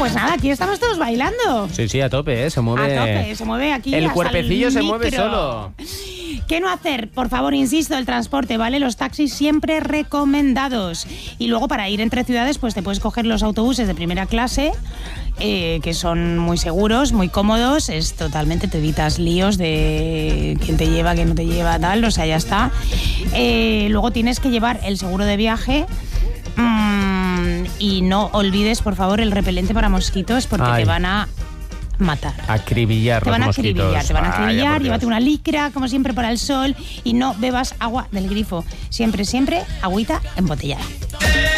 Pues nada, aquí estamos todos bailando. Sí, a tope, se mueve. A tope, se mueve aquí. El hasta cuerpecillo se mueve micro. solo. ¿Qué no hacer? Por favor, insisto, el transporte, ¿vale? Los taxis siempre recomendados. Y luego para ir entre ciudades, pues te puedes coger los autobuses de primera clase, que son muy seguros, muy cómodos. Es totalmente, te evitas líos de quién te lleva, quién no te lleva, tal. O sea, ya está. Luego tienes que llevar el seguro de viaje. Y no olvides, por favor, el repelente para mosquitos porque te van a matar. Acribillar te van a los acribillar, mosquitos. te van a acribillar, Vaya, llévate una licra, como siempre, para el sol y no bebas agua del grifo. Siempre, agüita embotellada.